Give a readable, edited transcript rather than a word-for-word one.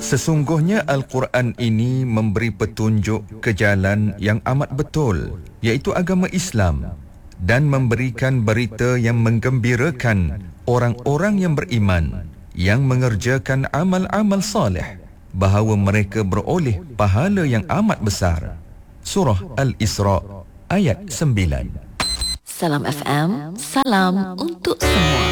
Sesungguhnya Al-Quran ini memberi petunjuk ke jalan yang amat betul, iaitu agama Islam, dan memberikan berita yang menggembirakan orang-orang yang beriman, yang mengerjakan amal-amal saleh, bahawa mereka beroleh pahala yang amat besar. Surah Al-Isra ayat 9. Salam FM, salam untuk semua.